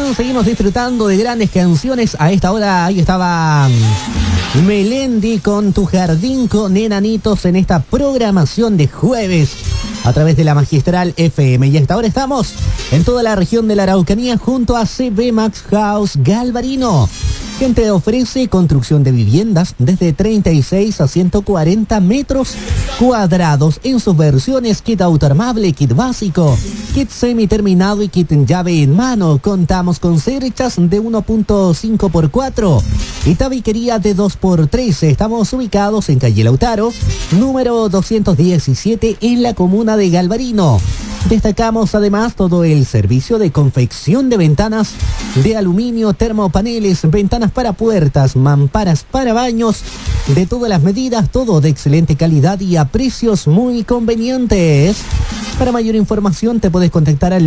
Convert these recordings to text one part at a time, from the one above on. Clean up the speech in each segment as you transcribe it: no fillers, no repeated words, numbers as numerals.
bien, seguimos disfrutando de grandes canciones. A esta hora ahí estaba Melendi con Tu Jardín con Enanitos en esta programación de jueves a través de la Magistral FM. Y hasta ahora estamos en toda la región de la Araucanía junto a CB Max House Galvarino, quien te ofrece construcción de viviendas desde 36 a 140 metros cuadrados en sus versiones kit autoarmable, kit básico, kit semi-terminado y kit en llave en mano. Contamos con cerchas de 1.5x4 y tabiquería de 2x3. Estamos ubicados en calle Lautaro, número 217 en la comuna de Galvarino. Destacamos además todo el servicio de confección de ventanas de aluminio, termopaneles, ventanas para puertas, mamparas para baños, de todas las medidas, todo de excelente calidad y a precios muy convenientes. Para mayor información te puedes contactar al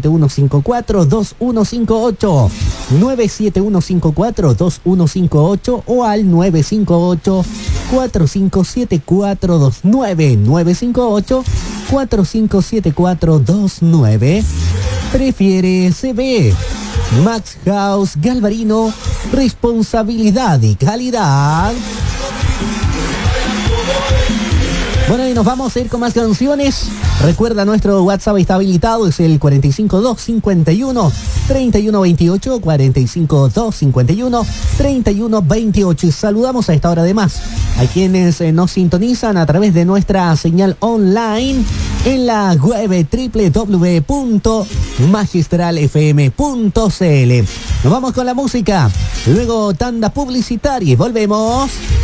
97154-2158, 97154-2158 o al 958-457429, 958-457429. Prefiere CB Max House Galvarino, responsabilidad y calidad. Bueno, y nos vamos a ir con más canciones. Recuerda, nuestro WhatsApp está habilitado, es el 45251-3128, 45251-3128. Y saludamos a esta hora además a quienes nos sintonizan a través de nuestra señal online en la web www.magistralfm.cl. Nos vamos con la música, luego tanda publicitaria y volvemos.